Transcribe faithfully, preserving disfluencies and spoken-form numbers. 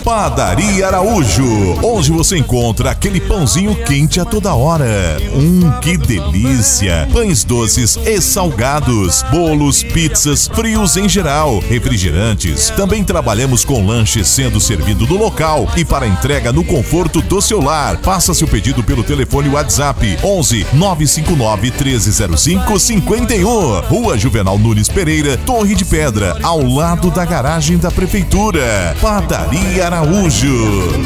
Padaria Araújo, onde você encontra aquele pãozinho quente a toda hora. Hum, que delícia! Pães doces e salgados, bolos, pizzas, frios em geral, refrigerantes. Também trabalhamos com lanches sendo servido no local e para entrega no conforto do seu lar. Faça seu pedido pelo telefone WhatsApp onze nove cinco nove um três zero cinco cinco um. Rua Juvenal Nunes Pereira, Torre de Pedra, ao lado da garagem da Prefeitura. Padaria Araújo.